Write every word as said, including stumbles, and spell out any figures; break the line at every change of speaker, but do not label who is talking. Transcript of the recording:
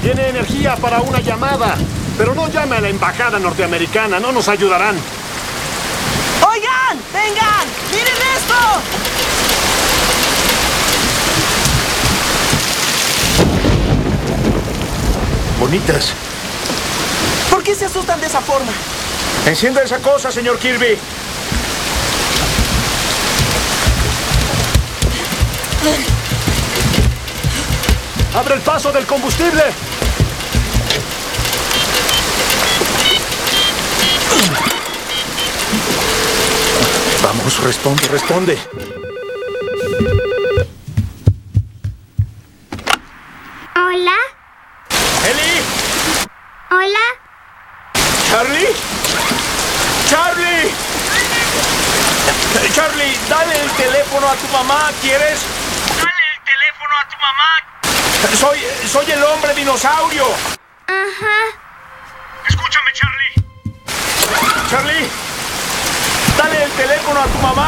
Tiene energía para una llamada. Pero no llame a la embajada norteamericana, no nos ayudarán.
¡Oigan! ¡Vengan! ¡Miren esto!
Bonitas.
¿Por qué se asustan de esa forma?
Encienda esa cosa, señor Kirby. ¡Abre el paso del combustible! Vamos, responde, responde.
Hola.
¡Ellie!
Hola.
¿Charlie? ¡Charlie! Charlie, dale el teléfono a tu mamá, ¿quieres? ¡Dale el teléfono a tu mamá! Soy, soy el hombre dinosaurio.
Ajá.
Escúchame, Charlie. Charlie, dale el teléfono a tu mamá.